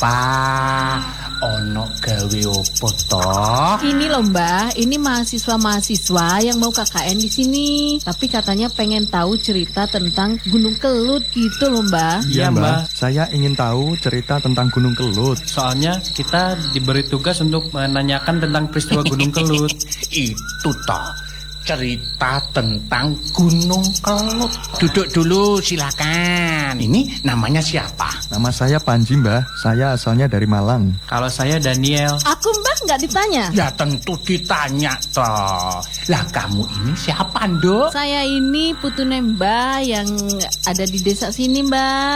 apa? Ono gawe opo toh? Ini loh Mbah, ini mahasiswa-mahasiswa yang mau KKN di sini. Tapi katanya pengen tahu cerita tentang Gunung Kelut gitu loh Mbah. Iya Mbah, saya ingin tahu cerita tentang Gunung Kelut. Soalnya kita diberi tugas untuk menanyakan tentang peristiwa Gunung Kelut. Itu toh, cerita tentang Gunung Kelut. Duduk dulu silakan. Ini namanya siapa? Nama saya Panji Mbah, saya asalnya dari Malang. Kalau saya Daniel. Aku Mbah nggak ditanya. Ya tentu ditanya toh. Lah kamu ini siapa, Nduk? Saya ini putune Mbah yang ada di desa sini Mbah.